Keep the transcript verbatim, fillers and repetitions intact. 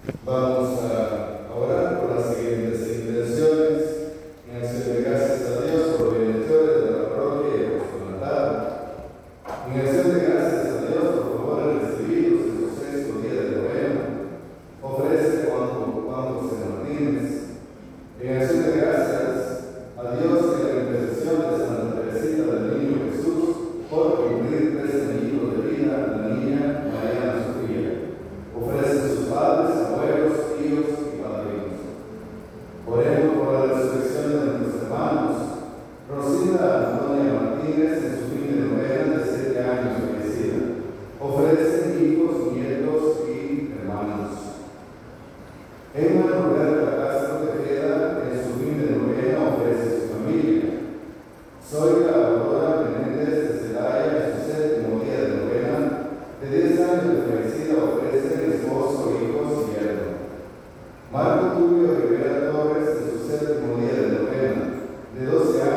Vamos a orar por las siguientes intenciones. En acción de gracias a Dios por los bienhechores de la parroquia y de vuestro natal. En acción de gracias a Dios por favor recibidos en su sexto día de novena. Ofrece Juan, Juan José Martínez. En acción de gracias a Dios y a la intercesión de Santa Teresita del Niño Jesús por cumplir tres añitos de vida la niña Mariana Sofía. Ofrece sus padres, abuelos, tíos y padrinos. Oremos por la resurrección de nuestros hermanos Rosita Antonia Martínez en su fin de novena de siete años fallecida. Ofrece hijos, nietos y hermanos. Emma Roberta Castro Tejeda en su fin de novena ofrece su familia. Soy la Aurora Menéndez de Celaya en su séptimo día de novena de diez años de fallecida ofrece esposo, hijos y yerno. Marco Tulio Rivera Torres en su séptimo día de novena de doce